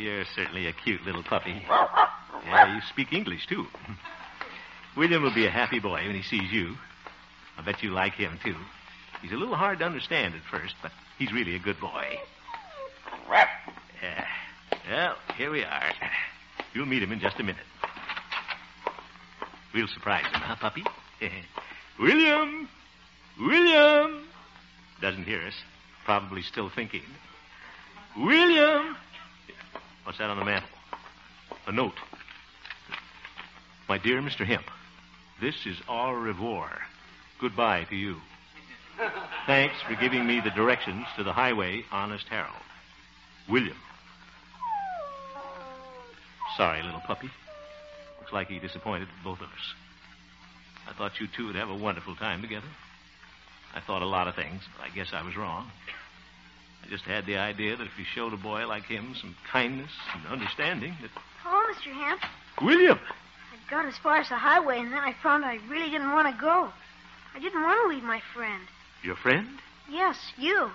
you're certainly a cute little puppy. Yeah, you speak English, too. William will be a happy boy when he sees you. I bet you like him, too. He's a little hard to understand at first, but he's really a good boy. Well, here we are. You'll meet him in just a minute. We'll surprise him, huh, puppy? William! William! Doesn't hear us. Probably still thinking. William! What's that on the mantel? A note. My dear Mr. Hemp, this is au revoir. Goodbye to you. Thanks for giving me the directions to the highway, Honest Harold. William. Sorry, little puppy. Looks like he disappointed both of us. I thought you two would have a wonderful time together. I thought a lot of things, but I guess I was wrong. I just had the idea that if you showed a boy like him some kindness and understanding, that... Hello, Mr. Hemp. William! I got as far as the highway, and then I found I really didn't want to go. I didn't want to leave my friend. Your friend? Yes, you.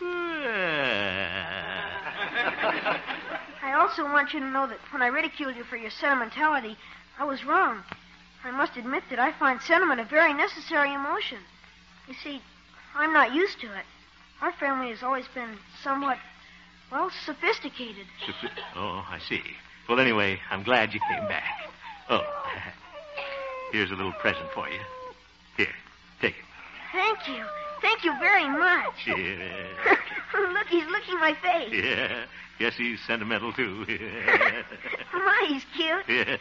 I also want you to know that when I ridiculed you for your sentimentality, I was wrong. I must admit that I find sentiment a very necessary emotion. You see, I'm not used to it. Our family has always been somewhat, well, sophisticated. Oh, I see. Well, anyway, I'm glad you came back. Oh, here's a little present for you. Here, take it. Thank you. Thank you very much. Yeah. Look, he's licking my face. Yeah. Guess he's sentimental, too. My, he's cute. Yeah.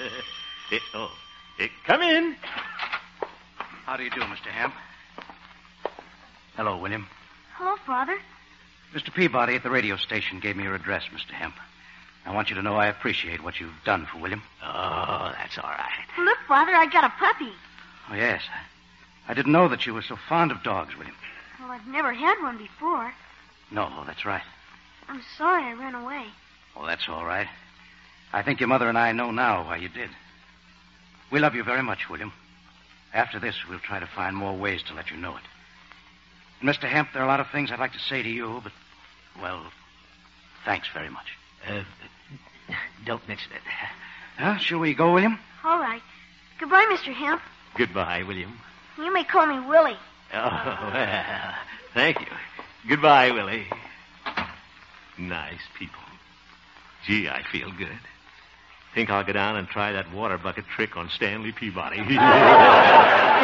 Come in. How do you do, Mr. Hemp? Hello, William. Hello, Father. Mr. Peabody at the radio station gave me your address, Mr. Hemp. I want you to know I appreciate what you've done for William. Oh, that's all right. Look, Father, I got a puppy. Oh, yes. I didn't know that you were so fond of dogs, William. Well, I've never had one before. No, that's right. I'm sorry I ran away. Oh, that's all right. I think your mother and I know now why you did. We love you very much, William. After this, we'll try to find more ways to let you know it. And Mr. Hemp, there are a lot of things I'd like to say to you, but, well, thanks very much. Don't mention it. Huh? Shall we go, William? All right. Goodbye, Mr. Hemp. Goodbye, William. You may call me Willie. Oh, well, thank you. Goodbye, Willie. Nice people. Gee, I feel good. Think I'll go down and try that water bucket trick on Stanley Peabody.